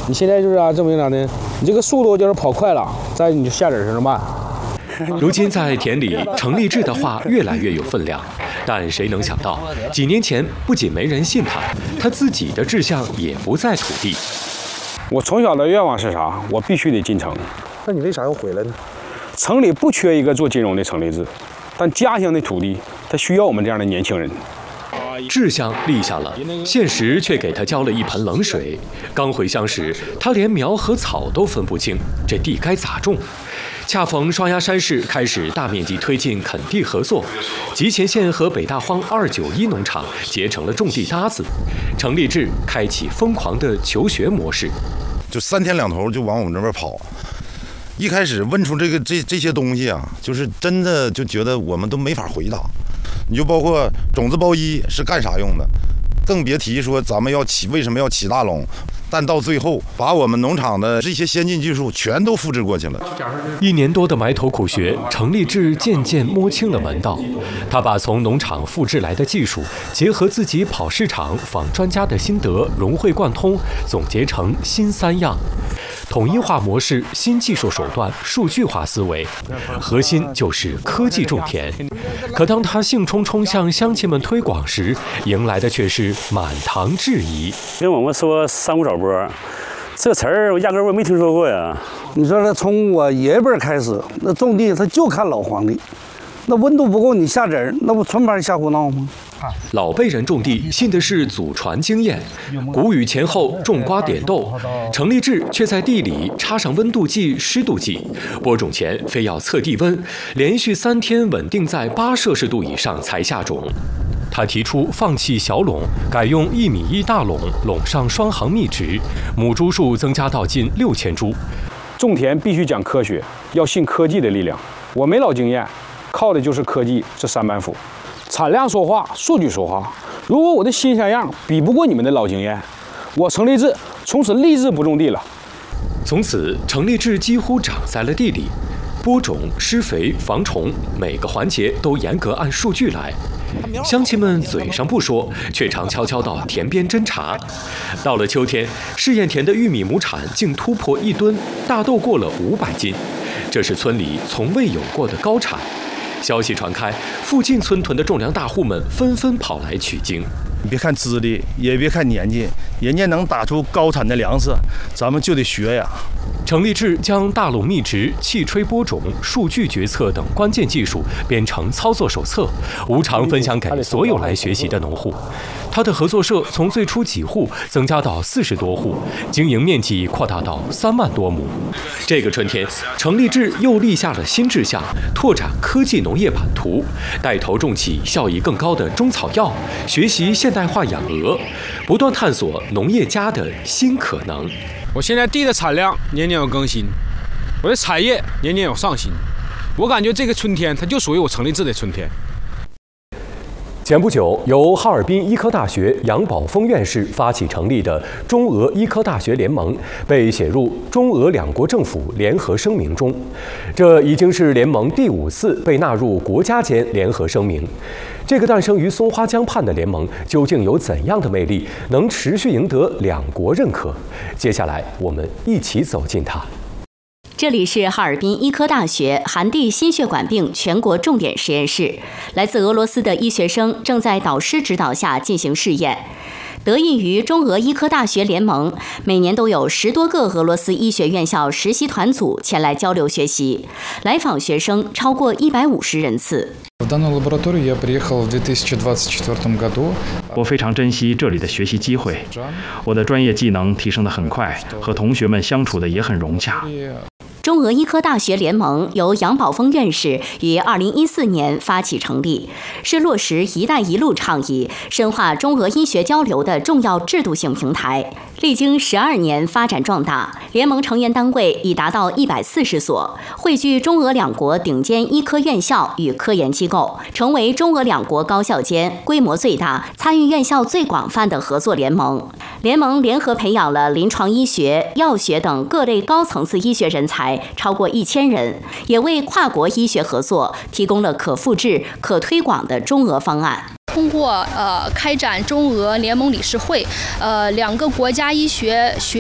你现在就是证明啥呢？你这个速度就是跑快了，再你就下点儿慢。 如今在田里，程立志的话越来越有分量。但谁能想到，几年前不仅没人信他，他自己的志向也不在土地。 我从小的愿望是啥？我必须得进城。 那你为啥要回来呢？ 城里不缺一个做金融的程立志，但家乡的土地，它需要我们这样的年轻人。 志向立下了，现实却给他浇了一盆冷水。刚回乡时，他连苗和草都分不清，这地该咋种？恰逢双鸭山市开始大面积推进垦地合作，集前县和北大荒291农场结成了种地搭子，程立志开启疯狂的求学模式， 就3天2头就往我们这边跑。一开始问出这些东西啊，就是真的就觉得我们都没法回答。你就包括种子包衣是干啥用的，更别提说咱们为什么要起大垄。但到最后，把我们农场的这些先进技术全都复制过去了。 1年多的埋头苦学，程立志渐渐摸清了门道。他把从农场复制来的技术，结合自己跑市场、访专家的心得，融会贯通，总结成新3样：统一化模式、新技术手段、数据化思维，核心就是科技种田。可当他兴冲冲向乡亲们推广时，迎来的却是满堂质疑。 跟我们说三无少播，这词儿我压根儿没听说过呀。 你说他从我爷爷辈开始，那种地他就看老皇帝，那温度不够你下籽儿，那不纯白瞎胡闹吗？ 老辈人种地信的是祖传经验，谷雨前后种瓜点豆，程立志却在地里插上温度计、湿度计，播种前非要测地温，连续3天稳定在8摄氏度以上才下种。他提出放弃小垄，改用1.1米大垄，垄上双行密植，母猪数增加到近6000猪。 种田必须讲科学，要信科技的力量。我没老经验，靠的就是科技这3板斧。产量说话，数据说话。如果我的新像样比不过你们的老经验，我程立志从此立志不种地了。 从此，程立志几乎长在了地里，播种、施肥、防虫，每个环节都严格按数据来。乡亲们嘴上不说，却常悄悄到田边侦查。到了秋天，试验田的玉米亩产竟突破1吨，大豆过了500斤，这是村里从未有过的高产。消息传开，附近村屯的种粮大户们纷纷跑来取经。 你别看资历，也别看年纪，人家能打出高产的粮食，咱们就得学呀。 程立志将大垄密植、气吹播种、数据决策等关键技术编成操作手册，无偿分享给所有来学习的农户。他的合作社从最初几户增加到40多户，经营面积扩大到3万多亩。这个春天，程立志又立下了新志向，拓展科技农业版图，带头种起效益更高的中草药，学习现代化养鹅，不断探索农业家的新可能。 我现在地的产量年年有更新，我的产业年年有上新。我感觉这个春天，它就属于我程立志的春天。 前不久，由哈尔滨医科大学杨宝峰院士发起成立的中俄医科大学联盟被写入中俄2国政府联合声明中，这已经是联盟第5次被纳入国家间联合声明。这个诞生于松花江畔的联盟究竟有怎样的魅力，能持续赢得2国认可？接下来，我们一起走进它。 这里是哈尔滨医科大学寒地心血管病全国重点实验室，来自俄罗斯的医学生正在导师指导下进行试验。得益于中俄医科大学联盟，每年都有10多个俄罗斯医学院校实习团组前来交流学习，来访学生超过150人次。 我非常珍惜这里的学习机会，我的专业技能提升得很快，和同学们相处得也很融洽。 中俄医科大学联盟由杨宝峰院士于2014年发起成立，是落实“一带一路”倡议、深化中俄医学交流的重要制度性平台。历经12年发展壮大，联盟成员单位已达到140所，汇聚中俄2国顶尖医科院校与科研机构，成为中俄2国高校间规模最大、参与院校最广泛的合作联盟。联盟联合培养了临床医学、药学等各类高层次医学人才超过1000人，也为跨国医学合作提供了可复制、可推广的中俄方案。 通过开展中俄联盟理事会，2个国家医学